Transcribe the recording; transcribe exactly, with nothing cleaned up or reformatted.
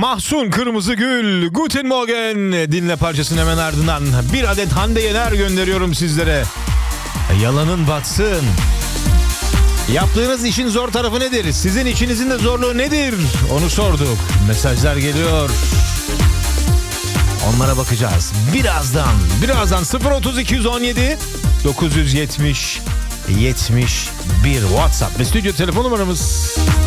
Mahsun Kırmızıgül, Guten Morgen dinle parçasının hemen ardından bir adet Hande Yener gönderiyorum sizlere. Yalanın batsın. Yaptığınız işin zor tarafı nedir? Sizin işinizin de zorluğu nedir? Onu sorduk. Mesajlar geliyor. Onlara bakacağız. Birazdan, birazdan sıfır otuz iki on yedi dokuz yüz yetmiş yetmiş bir WhatsApp ve stüdyo telefon numaramız.